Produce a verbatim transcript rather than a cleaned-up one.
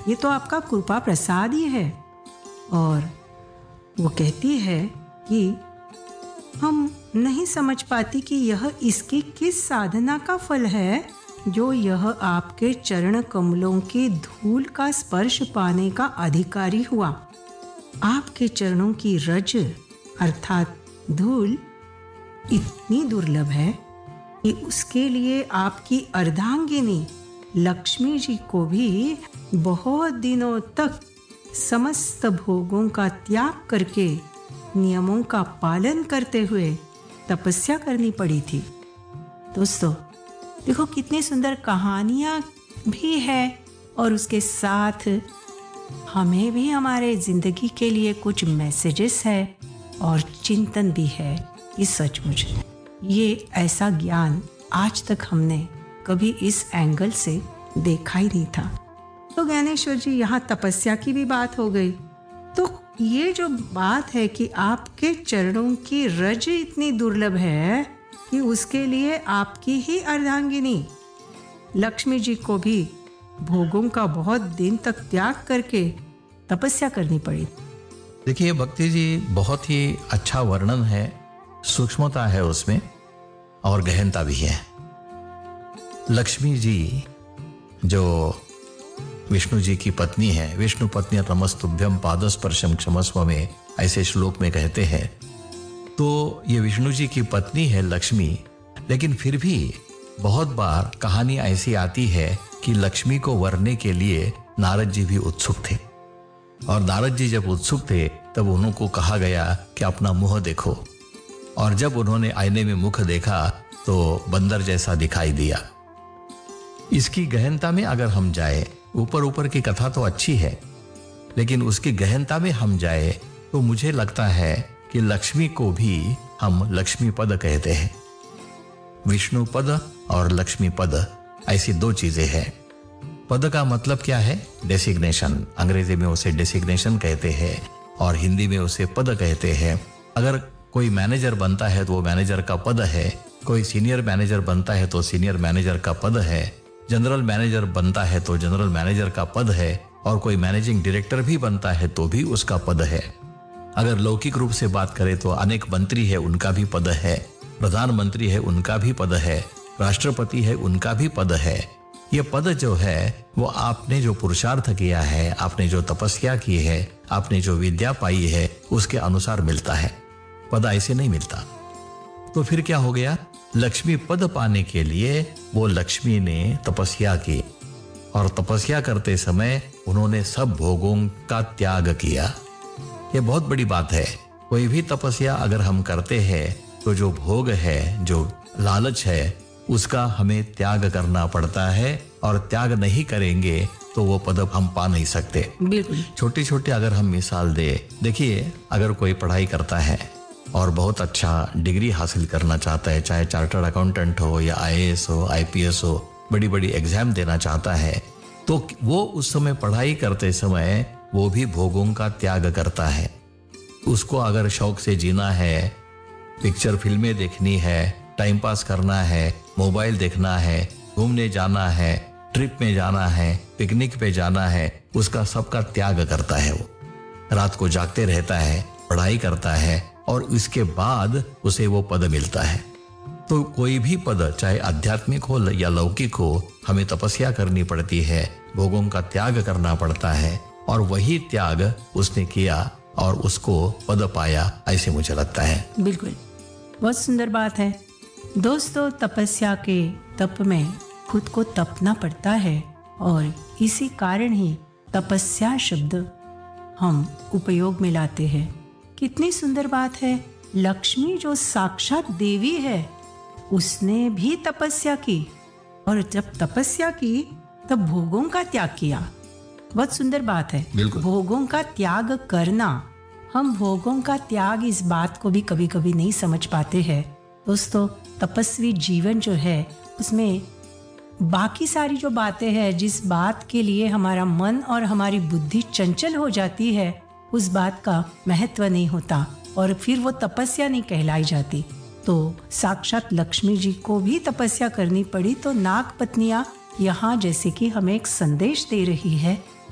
ये तो आपका कृपा प्रसाद ही है। और वो कहती है कि हम नहीं समझ पाती कि यह इसकी किस साधना का फल है जो यह आपके चरण कमलों की धूल का स्पर्श पाने का अधिकारी हुआ। आपके चरणों की रज अर्थात धूल इतनी दुर्लभ है कि उसके लिए आपकी अर्धांगिनी लक्ष्मी जी को भी बहुत दिनों तक समस्त भोगों का त्याग करके नियमों का पालन करते हुए तपस्या करनी पड़ी थी। दोस्तों देखो कितनी सुंदर कहानियाँ भी है और उसके साथ हमें भी हमारे ज़िंदगी के लिए कुछ मैसेजेस है और चिंतन भी है कि सचमुच ये ऐसा ज्ञान आज तक हमने कभी इस एंगल से देखा ही नहीं था। तो ज्ञानेश्वर जी यहाँ तपस्या की भी बात हो गई, तो ये जो बात है कि आपके चरणों की रज इतनी दुर्लभ है कि उसके लिए आपकी ही अर्धांगिनी लक्ष्मी जी को भी भोगों का बहुत दिन तक त्याग करके तपस्या करनी पड़ी। देखिए भक्ति जी, बहुत ही अच्छा वर्णन है, सूक्ष्मता है उसमें और गहनता भी है। लक्ष्मी जी जो विष्णु जी की पत्नी है, विष्णु पत्नी नमस्तुभ्यम पादस्पर्शम क्षमस्व में ऐसे श्लोक में कहते हैं, तो ये विष्णु जी की पत्नी है लक्ष्मी। लेकिन फिर भी बहुत बार कहानी ऐसी आती है कि लक्ष्मी को वरने के लिए नारद जी भी उत्सुक थे, और नारद जी जब उत्सुक थे तब उनको कहा गया कि अपना मुंह देखो, और जब उन्होंने आईने में मुख देखा तो बंदर जैसा दिखाई दिया। इसकी गहनता में अगर हम जाए, ऊपर ऊपर की कथा तो अच्छी है, लेकिन उसकी गहनता में हम जाए तो मुझे लगता है कि लक्ष्मी को भी हम लक्ष्मी पद कहते हैं। विष्णु पद और लक्ष्मी पद ऐसी दो चीजें हैं। पद का मतलब क्या है? डेसिग्नेशन। अंग्रेजी में उसे डेसिग्नेशन कहते हैं और हिंदी में उसे पद कहते हैं। अगर कोई मैनेजर बनता है तो वो मैनेजर का पद है, कोई सीनियर मैनेजर बनता है तो सीनियर मैनेजर का पद है, जनरल मैनेजर बनता है तो जनरल मैनेजर का पद है, और कोई मैनेजिंग डायरेक्टर भी बनता है तो भी उसका पद है। अगर लौकिक रूप से बात करें तो अनेक मंत्री है, उनका भी पद है, प्रधानमंत्री है, उनका भी पद है, राष्ट्रपति है, उनका भी पद है। ये पद जो है वो आपने जो पुरुषार्थ किया है, आपने जो तपस्या की है, आपने जो विद्या पाई है, उसके अनुसार मिलता है। पद ऐसे नहीं मिलता। तो फिर क्या हो गया? लक्ष्मी पद पाने के लिए वो लक्ष्मी ने तपस्या की, और तपस्या करते समय उन्होंने सब भोगों का त्याग किया। ये बहुत बड़ी बात है। कोई भी तपस्या अगर हम करते हैं तो जो भोग है, जो लालच है, उसका हमें त्याग करना पड़ता है, और त्याग नहीं करेंगे तो वो पद हम पा नहीं सकते। बिल्कुल। छोटी छोटी अगर हम मिसाल दे, देखिए अगर कोई पढ़ाई करता है और बहुत अच्छा डिग्री हासिल करना चाहता है, चाहे चार्टर्ड अकाउंटेंट हो या आईएएस हो, आईपीएस हो, बड़ी बड़ी एग्जाम देना चाहता है, तो वो उस समय पढ़ाई करते समय वो भी भोगों का त्याग करता है। उसको अगर शौक से जीना है, पिक्चर फिल्में देखनी है, टाइम पास करना है, मोबाइल देखना है, घूमने जाना है, ट्रिप में जाना है, पिकनिक पे जाना है, उसका सबका त्याग करता है। वो रात को जागते रहता है, पढ़ाई करता है, और इसके बाद उसे वो पद मिलता है। तो कोई भी पद, चाहे आध्यात्मिक हो या लौकिक हो, हमें तपस्या करनी पड़ती है, भोगों का त्याग करना पड़ता है, और वही त्याग उसने किया और उसको पद पाया, ऐसे मुझे लगता है। बिल्कुल, बहुत सुंदर बात है। दोस्तों, तपस्या के तप में खुद को तपना पड़ता है, और इसी कारण ही तपस्या शब्द हम उपयोग में लाते हैं। कितनी सुंदर बात है। लक्ष्मी जो साक्षात देवी है, उसने भी तपस्या की, और जब तपस्या की तब भोगों का त्याग किया। बहुत सुंदर बात है। भोगों का त्याग करना। हम भोगों का त्याग, इस बात को भी कभी कभी नहीं समझ पाते हैं। दोस्तों, तपस्वी जीवन जो है उसमें बाकी सारी जो बातें हैं, जिस बात के लिए हमारा मन और हमारी बुद्धि चंचल हो जाती है, उस बात का महत्व नहीं होता, और फिर वो तपस्या नहीं कहलाई जाती। तो साक्षात लक्ष्मी जी को भी तपस्या करनी पड़ी। तो नाग पत्नियां यहाँ जैसे कि हमें एक संदेश दे रही है